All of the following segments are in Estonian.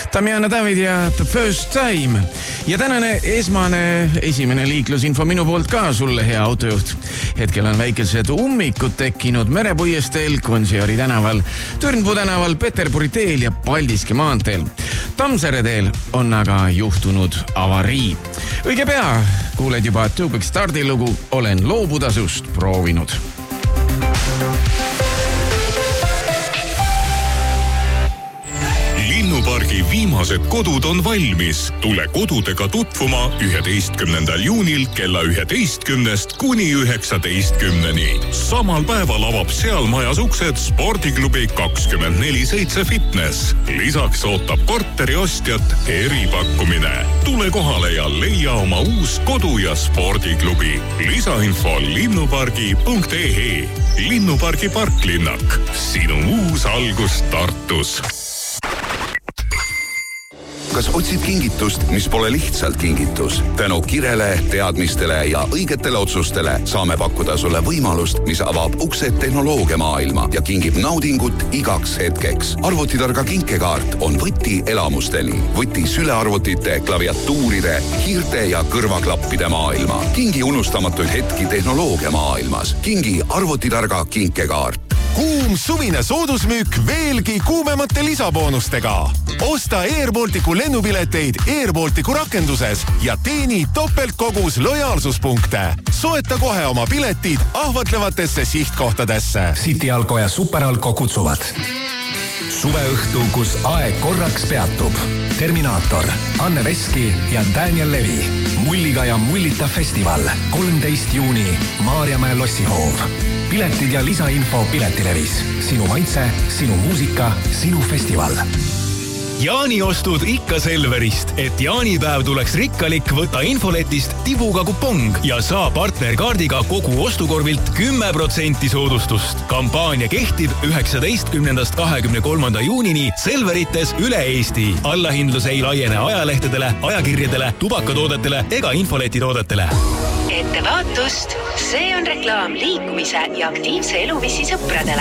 Damjana David ja The First Time. Ja tänane esimene liiklusinfo minu poolt ka sulle, hea autojuht. Hetkel on väikesed ummikud tekkinud Merepuiesteel, Konsiori tänaval, Türnpuu tänaval, Peterburi teel ja Paldiski maanteel. Tammsaare teel on aga juhtunud avarii. Õige pea kuuled juba Tubik Stardi lugu Olen loobutasust proovinud. Linnupargi viimased kodud on valmis. Tule kodudega tutvuma 11. juunil kella 11 kuni 19. Samal päeval avab seal majas uksed spordiklubi 24/7 Fitness. Lisaks ootab korteri ostjat eripakkumine. Tule kohale ja leia oma uus kodu- ja spordiklubi. Lisainfo linnupargi.ee. Linnupargi parklinnak. Sinu uus algus Tartus. Kas otsid kingitust, mis pole lihtsalt kingitus? Tänu kirele, teadmistele ja õigetele otsustele saame pakkuda sulle võimalust, mis avab uksed tehnoloogia maailma ja kingib naudingut igaks hetkeks. Arvutitarga kinkekaart on võti elamusteni. Võti sülearvutite, klaviatuuride, hiirte ja kõrvaklappide maailma. Kingi unustamatuid hetki tehnoloogia maailmas. Kingi arvutitarga kinkekaart. Kuum suvine soodusmüük veelgi kuumemate lisaboonustega. Osta Airbalticu lennupileteid Airbalticu rakenduses ja teeni topeltkogus lojaalsuspunkte. Soeta kohe oma piletid ahvatlevatesse sihtkohtadesse. City Alko ja Super Alko kutsuvad. Suveõhtu, kus aeg korraks peatub. Terminaator, Anne Veski ja Daniel Levi. Mulliga ja mullita festival. 13. juuni, Maarjamäe lossihoov. Piletid ja lisainfo Piletilevis. Sinu maitse, sinu muusika, sinu festival. Jaaniostud ikka Selverist. Et jaanipäev tuleks rikkalik, võta infoletist tibuga kupong ja saa partnerkaardiga kogu ostukorvilt 10% soodustust. Kampaania kehtib 19. 23. juunini Selverites üle Eesti. Allahindlus ei laiene ajalehtedele, ajakirjadele, tubakatoodetele ega infoletitoodetele. Ettevaatust! See on reklaam liikumise ja aktiivse eluviisi sõpradele.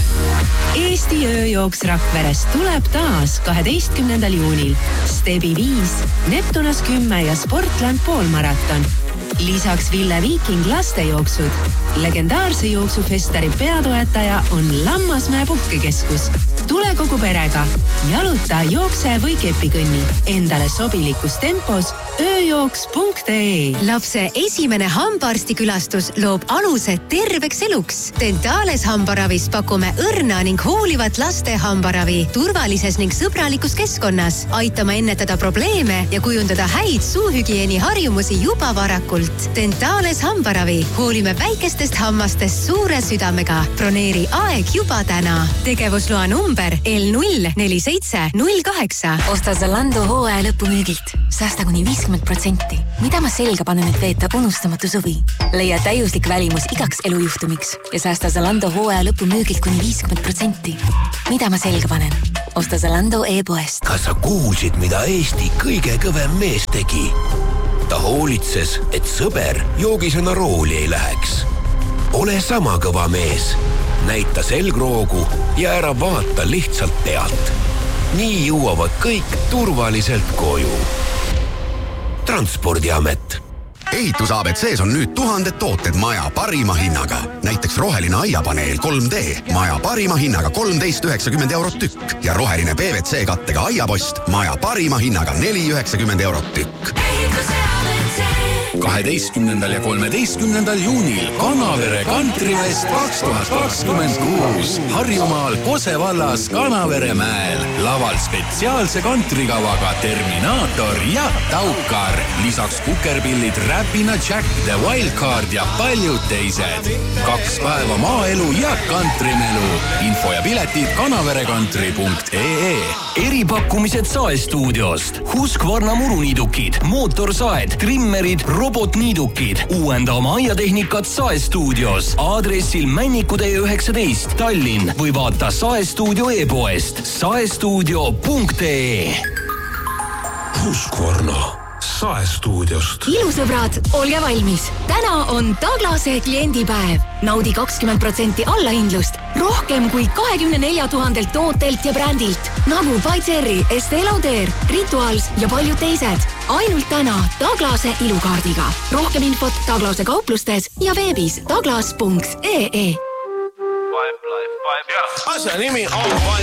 Eesti ööjooks Rakveres tuleb taas 12. juunil. Stebi 5, Neptunas 10 ja Sportland poolmaraton. Lisaks Ville Viiking lastejooksud. Legendaarse jooksufestari peatoetaja on Lammasmäe puhkekeskus. Tule kogu perega. Jaluta, jookse või kepikõnni. Endale sobilikus tempos ööjooks.ee. Lapse esimene hambaarstikülastus loob aluse terveks eluks. Dentales hambaravis pakume õrna ning hoolivat laste hambaravi turvalises ning sõbralikus keskkonnas. Aitama ennetada probleeme ja kujundada häid suuhügieeni harjumusi juba varakult. Dentales hambaravi. Hoolime väikestest hammastest suure südamega. Broneeri aeg juba täna. Tegevusloa number L04708. Osta Zalando hooaja lõpumüügilt. Säästa kuni 50%. Mida ma selga panen, et veeta unustamatu suvi? Leia täiuslik välimus igaks elujuhtumiks ja säästa Zalando hooaja lõpumüügilt kuni 50%. Mida ma selga panen? Osta Zalando e-poest. Kas sa kuulsid, mida Eesti kõige kõvem mees tegi? Ta hoolitses, et sõber joogisena rooli ei läheks. Ole sama kõva mees. Näita selgroogu ja ära vaata lihtsalt pealt. Nii jõuavad kõik turvaliselt koju. Transpordiamet. Ehitus ABCs on nüüd 1000 tooted maja parima hinnaga. Näiteks roheline aiapaneel 3D. Maja parima hinnaga 13,90 € tükk. Ja roheline PVC kattega aiapost. Maja parima hinnaga 4,90 € tükk. 12. ja 13. juunil Kanavere Kantrivest 2026 Harjumaal Kose vallas Kanavere mäel. Laval spetsiaalse kantrikavaga Terminaator ja Taukar. Lisaks kukerpillid Räpina Jack, The Wildcard ja paljud teised. 2 päeva maaelu ja kantrimelu. Info ja piletid kanaverekantri.ee. Eripakkumised Saestuudiost. Husqvarna muruniidukid, mootorsaed, trimmerid, robotniidukid. Uuenda oma aiatehnikat Saestuudios. Aadressil Männikutee 19 Tallinn või vaata Saestuudio e-poest saestuudio.ee. Husqvarna Saestuudiost. Ilusõbrad, olge valmis. Täna on Taglase kliendipäev. Naudi 20% allahindlust Rohkem kui 24 000 tootelt ja brändilt nagu By Cherry, Estee Lauder, Rituals ja paljud teised. Ainult täna Taglase ilukaardiga. Rohkem infot Taglase kauplustes ja veebis taglas.ee. Asja nimi on